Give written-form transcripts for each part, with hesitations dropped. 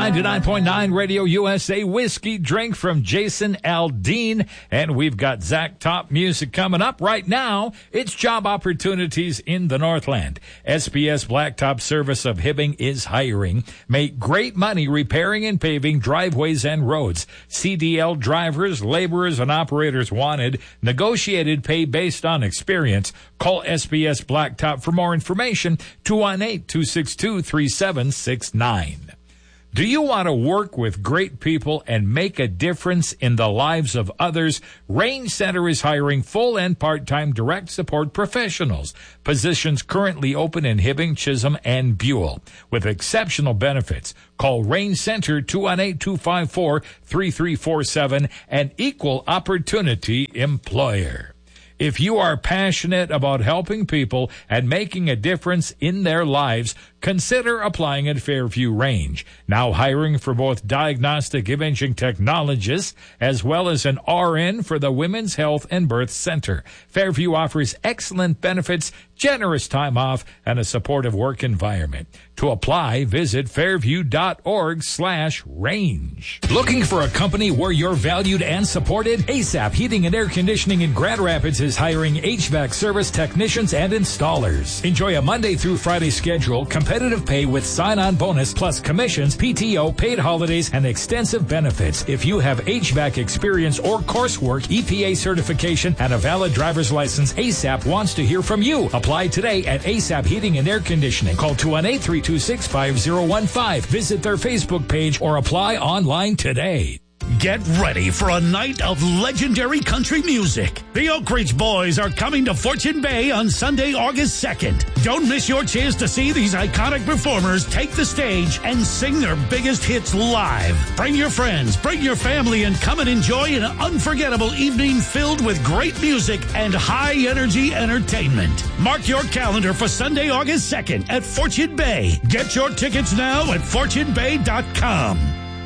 99.9 Radio USA Whiskey Drink from Jason Aldean. And we've got Zach Top music coming up right now. It's job opportunities in the Northland. SPS Blacktop Service of Hibbing is hiring. Make great money repairing and paving driveways and roads. CDL drivers, laborers, and operators wanted. Negotiated pay based on experience. Call SPS Blacktop for more information. 218-262-3769. Do you want to work with great people and make a difference in the lives of others? Range Center is hiring full and part-time direct support professionals. Positions currently open in Hibbing, Chisholm, and Buell with exceptional benefits. Call Range Center 218-254-3347, an equal opportunity employer. If you are passionate about helping people and making a difference in their lives, consider applying at Fairview Range. Now hiring for both diagnostic imaging technologists as well as an RN for the Women's Health and Birth Center. Fairview offers excellent benefits, generous time off, and a supportive work environment. To apply, visit fairview.org/range. Looking for a company where you're valued and supported? ASAP Heating and Air Conditioning in Grand Rapids is hiring HVAC service technicians and installers. Enjoy a Monday through Friday schedule, competitive pay with sign-on bonus, plus commissions, PTO, paid holidays, and extensive benefits. If you have HVAC experience or coursework, EPA certification, and a valid driver's license, ASAP wants to hear from you. Apply today at ASAP Heating and Air Conditioning. Call 218-326-5015. Visit their Facebook page or apply online today. Get ready for a night of legendary country music. The Oak Ridge Boys are coming to Fortune Bay on Sunday, August 2nd. Don't miss your chance to see these iconic performers take the stage and sing their biggest hits live. Bring your friends, bring your family, and come and enjoy an unforgettable evening filled with great music and high-energy entertainment. Mark your calendar for Sunday, August 2nd at Fortune Bay. Get your tickets now at fortunebay.com.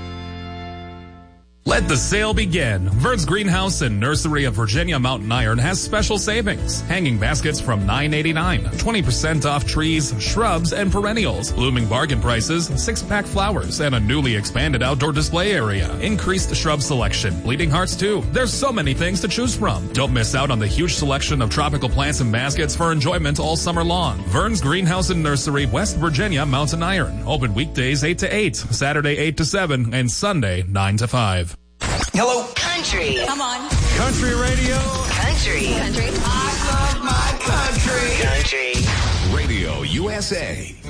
Let the sale begin. Vern's Greenhouse and Nursery of Virginia Mountain Iron has special savings. Hanging baskets from $9.89. 20% off trees, shrubs, and perennials. Blooming bargain prices, 6-pack flowers, and a newly expanded outdoor display area. Increased shrub selection. Bleeding hearts too. There's so many things to choose from. Don't miss out on the huge selection of tropical plants and baskets for enjoyment all summer long. Vern's Greenhouse and Nursery, West Virginia Mountain Iron. Open weekdays 8 to 8, Saturday 8 to 7, and Sunday 9 to 5. Hello. Country. Come on. Country radio. Country. I love my country. Country. Radio USA.